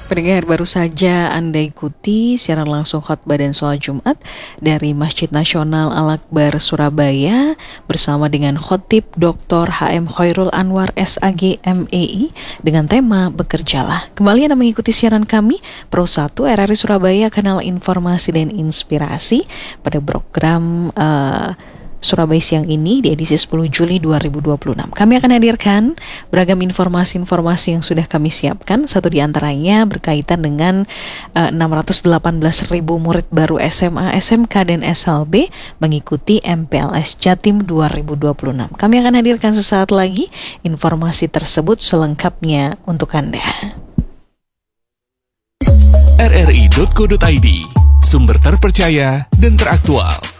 Pendengar, baru saja Anda ikuti siaran langsung khotbah dan sholat Jumat dari Masjid Nasional Al-Akbar Surabaya bersama dengan Khotib Dr. HM Khairul Anwar SAG MEI dengan tema Bekerjalah. Kembali Anda mengikuti siaran kami Pro 1 RRI Surabaya, kanal informasi dan inspirasi pada program Surabaya Siang ini di edisi 10 Juli 2026. Kami akan hadirkan beragam informasi-informasi yang sudah kami siapkan. Satu di antaranya berkaitan dengan 618.000 murid baru SMA, SMK, dan SLB mengikuti MPLS Jatim 2026. Kami akan hadirkan sesaat lagi informasi tersebut selengkapnya untuk Anda. rri.co.id, sumber terpercaya dan teraktual.